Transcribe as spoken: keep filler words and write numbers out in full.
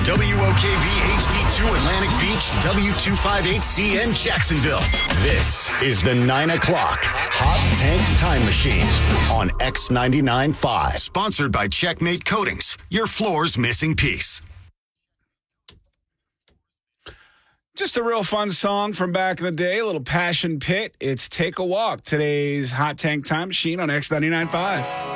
W O K V H D two Atlantic Beach, W two fifty-eight C N Jacksonville. This is the nine o'clock Hot Tank Time Machine on X ninety-nine point five. Sponsored by Checkmate Coatings, your floor's missing piece. Just a real fun song from back in the day, a little Passion Pit. It's Take a Walk, today's Hot Tank Time Machine on X ninety-nine point five.